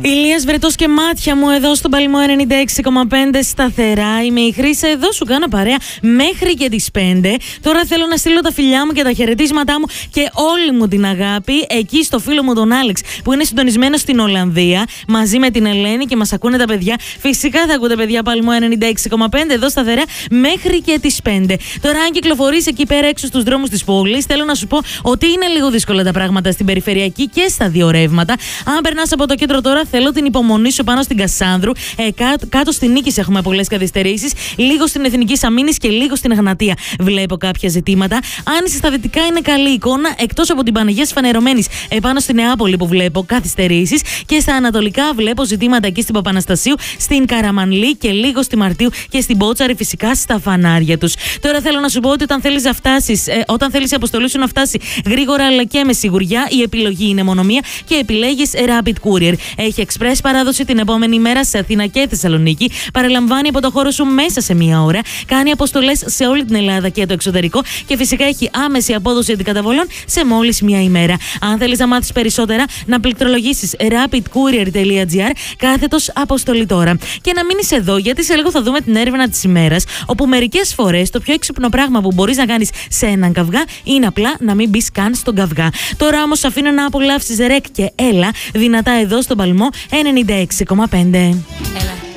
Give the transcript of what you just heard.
Ηλίας Βρετός και μάτια μου εδώ στον Παλαιμό 96,5 σταθερά. Είμαι η Χρύσα, εδώ σου κάνω παρέα μέχρι και τις 5. Τώρα θέλω να στείλω τα φιλιά μου και τα χαιρετίσματά μου και όλη μου την αγάπη εκεί στο φίλο μου τον Άλεξ που είναι συντονισμένο στην Ολλανδία μαζί με την Ελένη και μας ακούνε τα παιδιά. Φυσικά θα ακούτε παιδιά Παλαιμό 96,5 εδώ σταθερά μέχρι και τις 5. Τώρα αν κυκλοφορείς εκεί πέρα έξω στους δρόμους της πόλης, θέλω να σου πω ότι είναι λίγο δύσκολα τα πράγματα στην περιφερειακή και στα δύο ρεύματα. Αν περνάς από το κέντρο τώρα, θέλω την υπομονή σου πάνω στην Κασάνδρου. Κάτω στην Νίκης έχουμε πολλές καθυστερήσεις. Λίγο στην Εθνική Αμήνης και λίγο στην Εγνατία. Βλέπω κάποια ζητήματα. Αν είσαι στα δυτικά, είναι καλή εικόνα. Εκτός από την Παναγίας Φανερωμένης, επάνω στην Νεάπολη που βλέπω καθυστερήσεις. Και στα ανατολικά βλέπω ζητήματα εκεί στην Παπαναστασίου, στην Καραμανλή και λίγο στη Μαρτίου και στην Πότσαρη, φυσικά στα φανάρια τους. Τώρα θέλω να σου πω ότι όταν θέλεις η αποστολή σου να φτάσει γρήγορα αλλά και με σιγουριά, η επιλογή είναι μόνο μία και επιλέγεις Rapid Courier. Έχει express παράδοση την επόμενη μέρα σε Αθήνα και Θεσσαλονίκη. Παραλαμβάνει από το χώρο σου μέσα σε μία ώρα. Κάνει αποστολές σε όλη την Ελλάδα και το εξωτερικό. Και φυσικά έχει άμεση απόδοση αντικαταβολών σε μόλις μία ημέρα. Αν θέλεις να μάθεις περισσότερα, να πληκτρολογήσεις rapidcourier.gr/αποστολή τώρα. Και να μείνεις εδώ, γιατί σε λίγο θα δούμε την έρευνα της ημέρας. Όπου μερικές φορές το πιο έξυπνο πράγμα που μπορείς να κάνεις σε έναν καυγά είναι απλά να μην μπεις καν στον καυγά. Τώρα όμως αφήνω να απολαύσεις ρεκ και έλα δυνατά εδώ στον Παλαιμό 96,5. Έλα.